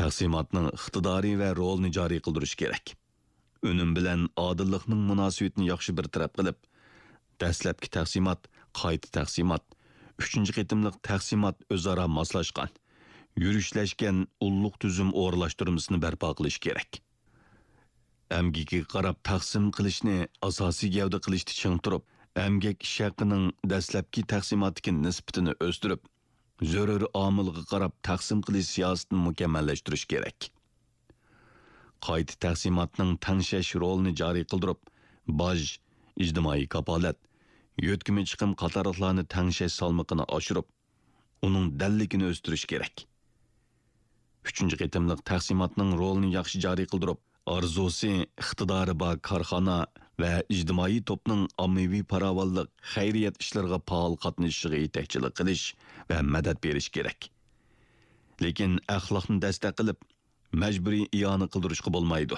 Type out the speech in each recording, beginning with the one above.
taqsimotning iqtidoriy va rolini joriy qildirish kerak. Unum bilan odillikning munosabatini yaxshi bir taraf qilib, dastlabki taqsimot, qayta taqsimot, 3-chi qitimliq taqsimot o'zaro moslashgan, yurishlashgan ulluq tuzum o'rlashtirmasini barpo qilish kerak. Amgakka qarab taqsim qilishni asosiy gavda qilishni ching turib, amgak ish haqining dastlabki taqsimotiga nisbatini o'stirib, zarur omilga qarab taqsim qilish siyosatini mukammallashtirish kerak. Qayta taqsimotning tangshash rolini joriy qildirib, boj, ijtimoiy kapolat, yo'tkimi chiqim qatorliqlarni tangshash salmoqini oshirib, uning dalligini o'stirish kerak. 3-chi qitimliq taqsimotning rolini yaxshi joriy qildirib, arzusi, iqtidori bor korxona va ijtimoiy to'pning ommaviy paravollik, xayriyat ishlariga faol qatnashishiga yetakchilik qilish va madad berish kerak. Lekin axloqni dastak qilib, majburiy iyona qildirishga bo'lmaydi.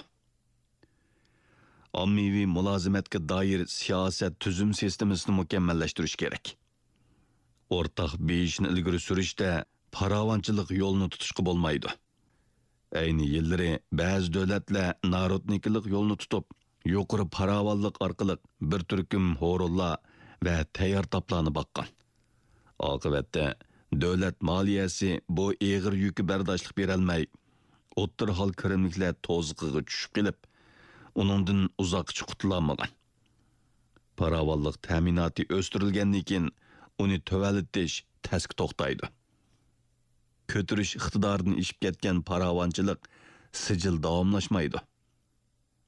Ommaviy mulozimatga doir siyosat tuzum sistemasini mukammallashtirish kerak. O'rtaq beshni ilgari surishda paravonchilik yo'lini tutishga bo'lmaydi. Ayni yillari ba'zi davlatlar narodnikilik yo'lini tutib, yuqori paravonlik orqali bir turkum horullar va tayyor toplarni baqqan. Oqibatda davlat moliyasi bu eg'ir yukni bardoshlik berolmay, o'ttir hol kirimliklar to'zg'iga tushib kelib, uningdan uzoqcha qutulolmagan. Paravonlik ta'minoti o'stirilgandan keyin uni to'valitish tasq to'xtaydi. Ko'tirish iqtidorini ishib ketgan paravonchilik sijil davomlashmaydi.